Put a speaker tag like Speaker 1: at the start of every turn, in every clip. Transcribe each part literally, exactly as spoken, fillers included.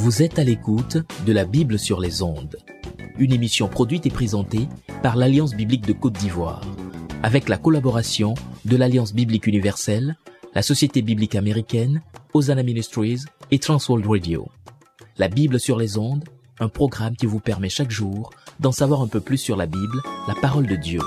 Speaker 1: Vous êtes à l'écoute de la Bible sur les ondes, une émission produite et présentée par l'Alliance biblique de Côte d'Ivoire, avec la collaboration de l'Alliance biblique universelle, la Société biblique américaine, Hosanna Ministries et Transworld Radio. La Bible sur les ondes, un programme qui vous permet chaque jour d'en savoir un peu plus sur la Bible, la parole de Dieu.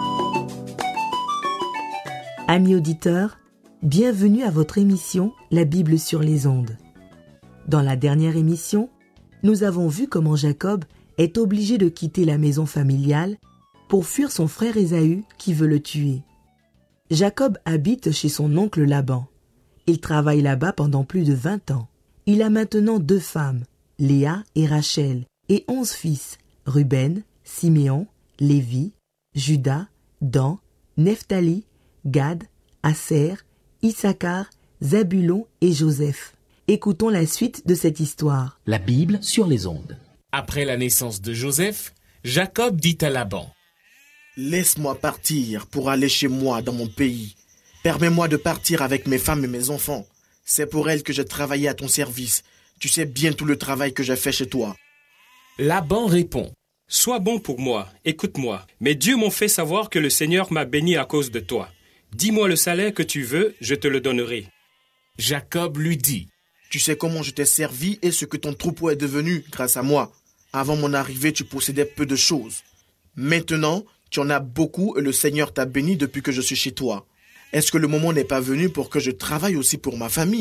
Speaker 2: Amis auditeurs, bienvenue à votre émission La Bible sur les ondes. Dans la dernière émission, nous avons vu comment Jacob est obligé de quitter la maison familiale pour fuir son frère Ésaü qui veut le tuer. Jacob habite chez son oncle Laban. Il travaille là-bas pendant plus de vingt ans. Il a maintenant deux femmes, Léa et Rachel, et onze fils, Ruben, Siméon, Lévi, Juda, Dan, Nephtali, Gad, Aser, Issachar, Zabulon et Joseph. Écoutons la suite de cette histoire.
Speaker 1: La Bible sur les ondes.
Speaker 3: Après la naissance de Joseph, Jacob dit à Laban :
Speaker 4: « Laisse-moi partir pour aller chez moi dans mon pays. Permets-moi de partir avec mes femmes et mes enfants. C'est pour elles que j'ai travaillé à ton service. Tu sais bien tout le travail que j'ai fait chez toi. »
Speaker 3: Laban répond : « Sois bon pour moi, écoute-moi. Mais Dieu m'a fait savoir que le Seigneur m'a béni à cause de toi. Dis-moi le salaire que tu veux, je te le donnerai. » Jacob lui dit : «
Speaker 4: Tu sais comment je t'ai servi et ce que ton troupeau est devenu grâce à moi. Avant mon arrivée, tu possédais peu de choses. Maintenant, tu en as beaucoup et le Seigneur t'a béni depuis que je suis chez toi. Est-ce que le moment n'est pas venu pour que je travaille aussi pour ma famille ?»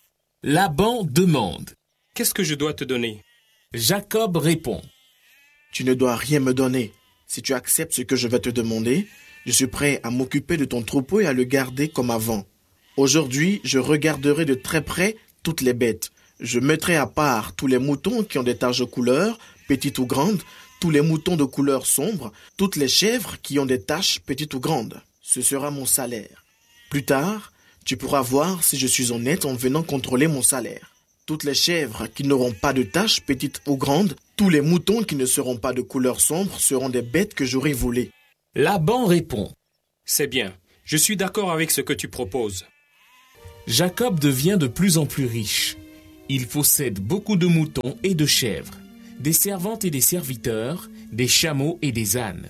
Speaker 3: Laban demande : « Qu'est-ce que je dois te donner ?» Jacob répond :
Speaker 4: « Tu ne dois rien me donner. Si tu acceptes ce que je vais te demander, je suis prêt à m'occuper de ton troupeau et à le garder comme avant. Aujourd'hui, je regarderai de très près toutes les bêtes. Je mettrai à part tous les moutons qui ont des taches de couleur, petites ou grandes, tous les moutons de couleur sombre, toutes les chèvres qui ont des taches petites ou grandes. Ce sera mon salaire. Plus tard, tu pourras voir si je suis honnête en venant contrôler mon salaire. Toutes les chèvres qui n'auront pas de taches petites ou grandes, tous les moutons qui ne seront pas de couleur sombre seront des bêtes que j'aurai volées. »
Speaker 3: Laban répond : « C'est bien, je suis d'accord avec ce que tu proposes. » Jacob devient de plus en plus riche. Il possède beaucoup de moutons et de chèvres, des servantes et des serviteurs, des chameaux et des ânes.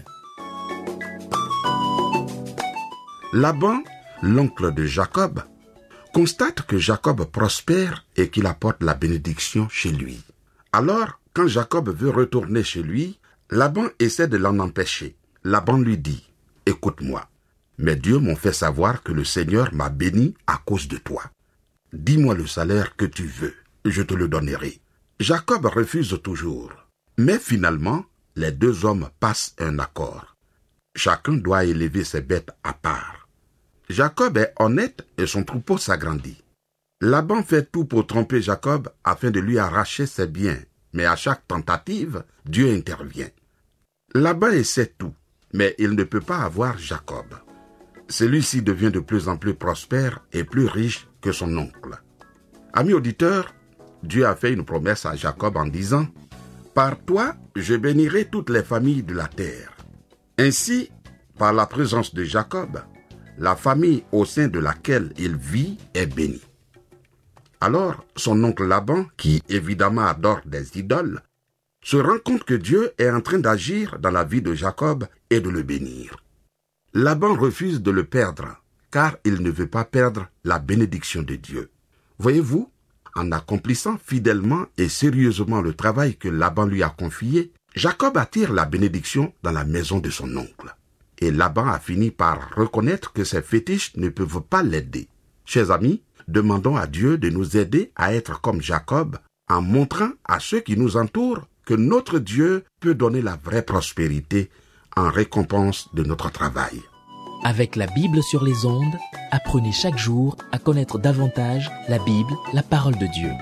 Speaker 5: Laban, l'oncle de Jacob, constate que Jacob prospère et qu'il apporte la bénédiction chez lui. Alors, quand Jacob veut retourner chez lui, Laban essaie de l'en empêcher. Laban lui dit : « Écoute-moi, mais Dieu m'a fait savoir que le Seigneur m'a béni à cause de toi. Dis-moi le salaire que tu veux, je te le donnerai. » Jacob refuse toujours. Mais finalement, les deux hommes passent un accord. Chacun doit élever ses bêtes à part. Jacob est honnête et son troupeau s'agrandit. Laban fait tout pour tromper Jacob afin de lui arracher ses biens, mais à chaque tentative, Dieu intervient. Laban essaie tout, mais il ne peut pas avoir Jacob. Celui-ci devient de plus en plus prospère et plus riche que son oncle. Amis auditeurs, Dieu a fait une promesse à Jacob en disant : « Par toi, je bénirai toutes les familles de la terre. » Ainsi, par la présence de Jacob, la famille au sein de laquelle il vit est bénie. Alors, son oncle Laban, qui évidemment adore des idoles, se rend compte que Dieu est en train d'agir dans la vie de Jacob et de le bénir. Laban refuse de le perdre, car il ne veut pas perdre la bénédiction de Dieu. Voyez-vous, en accomplissant fidèlement et sérieusement le travail que Laban lui a confié, Jacob attire la bénédiction dans la maison de son oncle. Et Laban a fini par reconnaître que ses fétiches ne peuvent pas l'aider. Chers amis, demandons à Dieu de nous aider à être comme Jacob, en montrant à ceux qui nous entourent que notre Dieu peut donner la vraie prospérité en récompense de notre travail.
Speaker 1: Avec la Bible sur les ondes, apprenez chaque jour à connaître davantage la Bible, la parole de Dieu.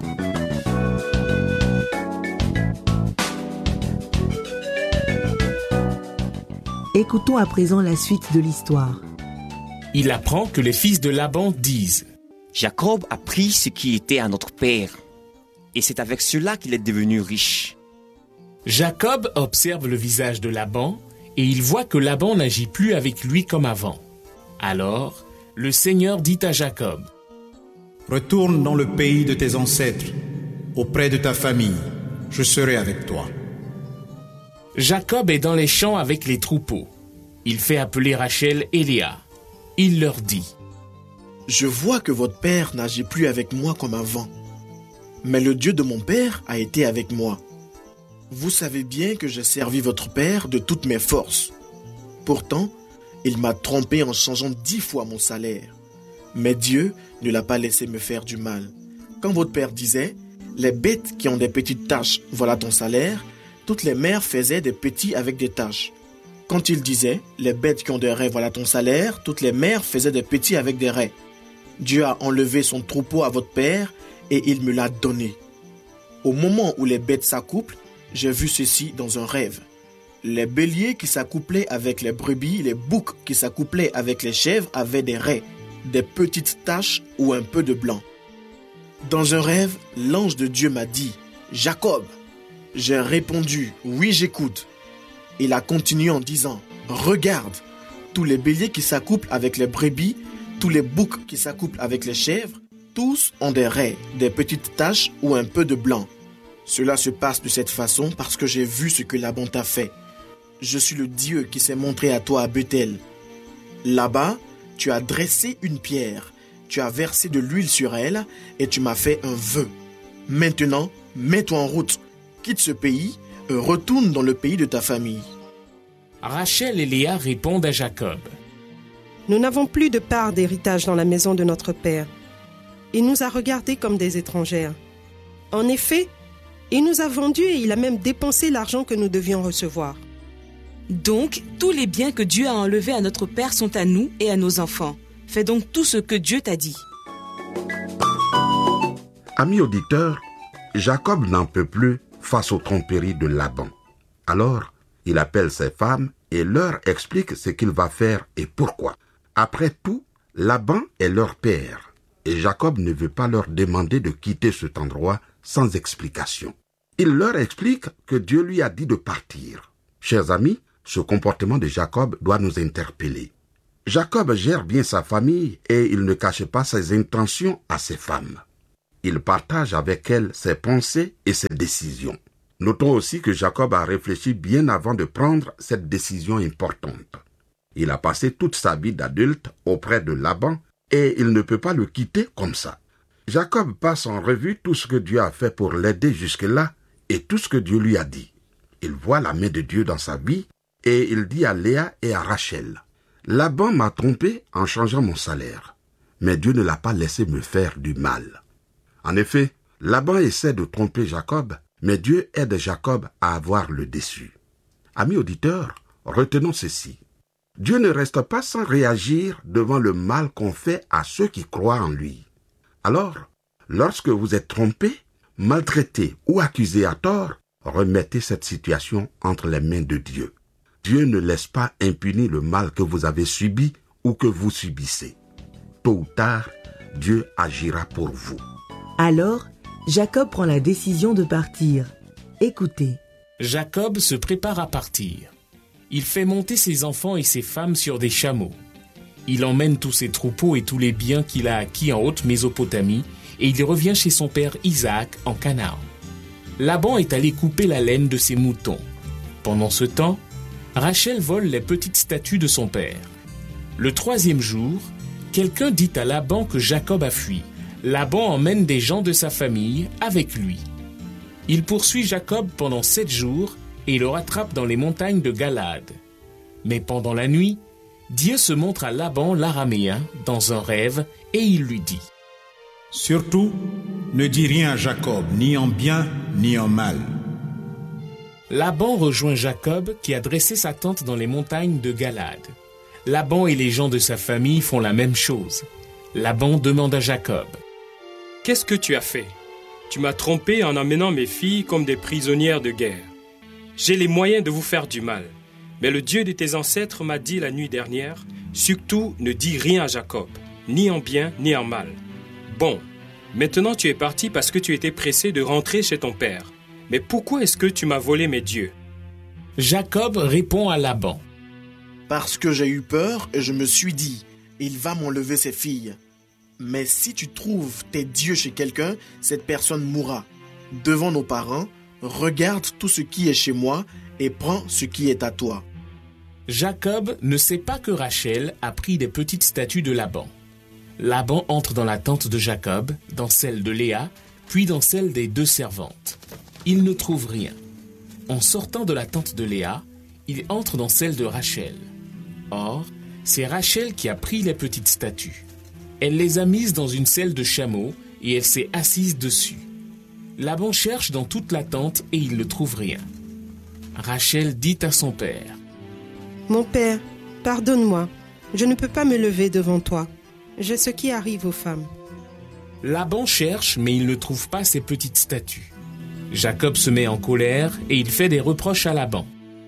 Speaker 2: Écoutons à présent la suite de l'histoire.
Speaker 3: Il apprend que les fils de Laban disent :
Speaker 6: « Jacob a pris ce qui était à notre père, et c'est avec cela qu'il est devenu riche. »
Speaker 3: Jacob observe le visage de Laban et il voit que Laban n'agit plus avec lui comme avant. Alors, le Seigneur dit à Jacob :
Speaker 7: « Retourne dans le pays de tes ancêtres auprès de ta famille, je serai avec toi.
Speaker 3: Jacob est dans les champs avec les troupeaux. Il fait appeler Rachel et Léa. Il leur dit:
Speaker 4: Je vois que votre père n'agit plus avec moi comme avant. Mais le Dieu de mon père a été avec moi. Vous savez bien que j'ai servi votre père de toutes mes forces. Pourtant, il m'a trompé en changeant dix fois mon salaire. Mais Dieu ne l'a pas laissé me faire du mal. Quand votre père disait: les bêtes qui ont des petites taches, voilà ton salaire, toutes les mères faisaient des petits avec des taches. Quand il disait: les bêtes qui ont des raies, voilà ton salaire, toutes les mères faisaient des petits avec des raies. Dieu a enlevé son troupeau à votre père et il me l'a donné. Au moment où les bêtes s'accouplent, j'ai vu ceci dans un rêve. Les béliers qui s'accouplaient avec les brebis, les boucs qui s'accouplaient avec les chèvres avaient des raies, des petites taches ou un peu de blanc. Dans un rêve, l'ange de Dieu m'a dit: Jacob. J'ai répondu: oui, j'écoute. Il a continué en disant: regarde, tous les béliers qui s'accouplent avec les brebis, tous les boucs qui s'accouplent avec les chèvres, tous ont des raies, des petites taches ou un peu de blanc. Cela se passe de cette façon parce que j'ai vu ce que Laban t'a fait. Je suis le Dieu qui s'est montré à toi à Bethel. Là-bas, tu as dressé une pierre, tu as versé de l'huile sur elle et tu m'as fait un vœu. Maintenant, mets-toi en route, quitte ce pays et retourne dans le pays de ta famille.
Speaker 3: Rachel et Léa répondent à Jacob:
Speaker 8: Nous n'avons plus de part d'héritage dans la maison de notre père. Il nous a regardés comme des étrangères. En effet, il nous a vendus et il a même dépensé l'argent que nous devions recevoir.
Speaker 9: Donc, tous les biens que Dieu a enlevés à notre père sont à nous et à nos enfants. Fais donc tout ce que Dieu t'a dit.
Speaker 5: Amis auditeurs, Jacob n'en peut plus face aux tromperies de Laban. Alors, il appelle ses femmes et leur explique ce qu'il va faire et pourquoi. Après tout, Laban est leur père et Jacob ne veut pas leur demander de quitter cet endroit sans explication. Il leur explique que Dieu lui a dit de partir. Chers amis, ce comportement de Jacob doit nous interpeller. Jacob gère bien sa famille et il ne cache pas ses intentions à ses femmes. Il partage avec elles ses pensées et ses décisions. Notons aussi que Jacob a réfléchi bien avant de prendre cette décision importante. Il a passé toute sa vie d'adulte auprès de Laban et il ne peut pas le quitter comme ça. Jacob passe en revue tout ce que Dieu a fait pour l'aider jusque-là et tout ce que Dieu lui a dit. Il voit la main de Dieu dans sa vie et il dit à Léa et à Rachel: Laban m'a trompé en changeant mon salaire, mais Dieu ne l'a pas laissé me faire du mal. En effet, Laban essaie de tromper Jacob, mais Dieu aide Jacob à avoir le dessus. Amis auditeurs, retenons ceci. Dieu ne reste pas sans réagir devant le mal qu'on fait à ceux qui croient en lui. Alors, lorsque vous êtes trompé, maltraité ou accusé à tort, remettez cette situation entre les mains de Dieu. Dieu ne laisse pas impuni le mal que vous avez subi ou que vous subissez. Tôt ou tard, Dieu agira pour vous.
Speaker 2: Alors, Jacob prend la décision de partir. Écoutez.
Speaker 3: Jacob se prépare à partir. Il fait monter ses enfants et ses femmes sur des chameaux. Il emmène tous ses troupeaux et tous les biens qu'il a acquis en haute Mésopotamie et il revient chez son père Isaac en Canaan. Laban est allé couper la laine de ses moutons. Pendant ce temps, Rachel vole les petites statues de son père. Le troisième jour, quelqu'un dit à Laban que Jacob a fui. Laban emmène des gens de sa famille avec lui. Il poursuit Jacob pendant sept jours et le rattrape dans les montagnes de Galaad. Mais pendant la nuit, Dieu se montre à Laban l'araméen dans un rêve et il lui dit:
Speaker 7: Surtout, ne dis rien à Jacob, ni en bien, ni en mal.
Speaker 3: Laban rejoint Jacob qui a dressé sa tente dans les montagnes de Galaad. Laban et les gens de sa famille font la même chose. Laban demande à Jacob:
Speaker 10: Qu'est-ce que tu as fait? Tu m'as trompé en amenant mes filles comme des prisonnières de guerre. J'ai les moyens de vous faire du mal. Mais le Dieu de tes ancêtres m'a dit la nuit dernière: surtout ne dis rien à Jacob, ni en bien, ni en mal. Bon, maintenant tu es parti parce que tu étais pressé de rentrer chez ton père. Mais pourquoi est-ce que tu m'as volé mes dieux?
Speaker 3: Jacob répond à Laban:
Speaker 4: Parce que j'ai eu peur et je me suis dit: il va m'enlever ses filles. Mais si tu trouves tes dieux chez quelqu'un, cette personne mourra. devant nos parents, regarde tout ce qui est chez moi et prends ce qui est à toi.
Speaker 3: Jacob ne sait pas que Rachel a pris des petites statues de Laban. Laban entre dans la tente de Jacob, dans celle de Léa, puis dans celle des deux servantes. Il ne trouve rien. En sortant de la tente de Léa, il entre dans celle de Rachel. Or, c'est Rachel qui a pris les petites statues. Elle les a mises dans une selle de chameau et elle s'est assise dessus. Laban cherche dans toute la tente et il ne trouve rien. Rachel dit à son père:
Speaker 8: « Mon père, pardonne-moi, je ne peux pas me lever devant toi. J'ai ce qui arrive aux femmes. »
Speaker 3: Laban cherche mais il ne trouve pas ces petites statues. Jacob se met en colère et il fait des reproches à Laban.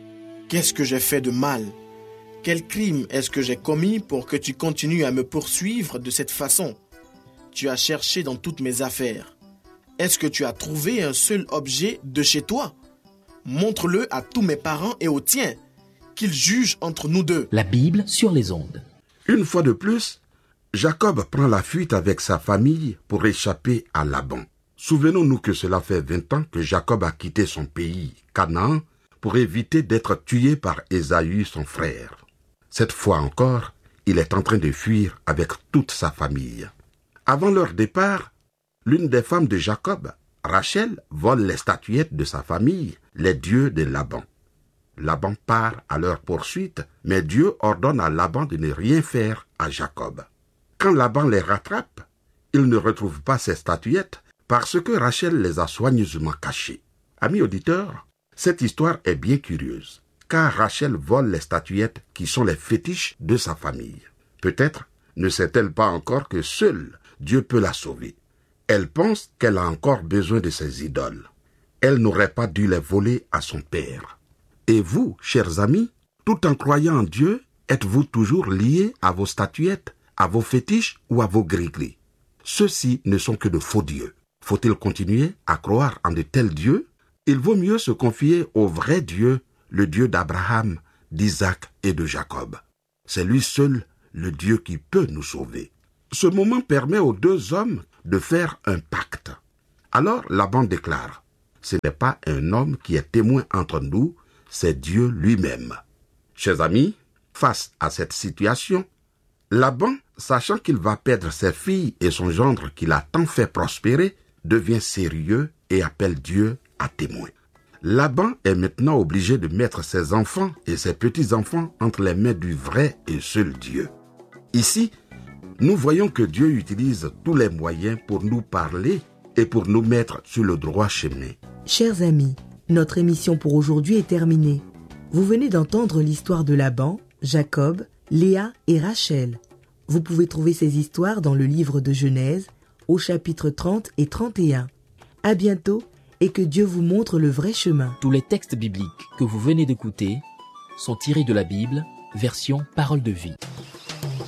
Speaker 4: « Qu'est-ce que j'ai fait de mal ? Quel crime est-ce que j'ai commis pour que tu continues à me poursuivre de cette façon ? Tu as cherché dans toutes mes affaires. Est-ce que tu as trouvé un seul objet de chez toi ? Montre-le à tous mes parents et aux tiens, qu'ils jugent entre nous deux. »
Speaker 1: La Bible sur les ondes.
Speaker 5: Une fois de plus, Jacob prend la fuite avec sa famille pour échapper à Laban. Souvenons-nous que cela fait vingt ans que Jacob a quitté son pays, Canaan, pour éviter d'être tué par Ésaü, son frère. Cette fois encore, il est en train de fuir avec toute sa famille. Avant leur départ, l'une des femmes de Jacob, Rachel, vole les statuettes de sa famille, les dieux de Laban. Laban part à leur poursuite, mais Dieu ordonne à Laban de ne rien faire à Jacob. Quand Laban les rattrape, il ne retrouve pas ces statuettes parce que Rachel les a soigneusement cachées. Amis auditeurs, cette histoire est bien curieuse, car Rachel vole les statuettes qui sont les fétiches de sa famille. Peut-être ne sait-elle pas encore que seul Dieu peut la sauver. Elle pense qu'elle a encore besoin de ses idoles. Elle n'aurait pas dû les voler à son père. Et vous, chers amis, tout en croyant en Dieu, êtes-vous toujours liés à vos statuettes, à vos fétiches ou à vos gris-gris? Ceux-ci ne sont que de faux dieux. Faut-il continuer à croire en de tels dieux? Il vaut mieux se confier au vrai Dieu, le Dieu d'Abraham, d'Isaac et de Jacob. C'est lui seul le Dieu qui peut nous sauver. Ce moment permet aux deux hommes de faire un pacte. Alors Laban déclare: « Ce n'est pas un homme qui est témoin entre nous, c'est Dieu lui-même. » Chers amis, face à cette situation, Laban, sachant qu'il va perdre ses filles et son gendre qu'il a tant fait prospérer, devient sérieux et appelle Dieu à témoin. Laban est maintenant obligé de mettre ses enfants et ses petits-enfants entre les mains du vrai et seul Dieu. Ici, nous voyons que Dieu utilise tous les moyens pour nous parler et pour nous mettre sur le droit chemin.
Speaker 2: Chers amis, notre émission pour aujourd'hui est terminée. Vous venez d'entendre l'histoire de Laban, Jacob, Léa et Rachel. Vous pouvez trouver ces histoires dans le livre de Genèse, au chapitre trente et trente et un. À bientôt et que Dieu vous montre le vrai chemin.
Speaker 1: Tous les textes bibliques que vous venez d'écouter sont tirés de la Bible, version Parole de vie.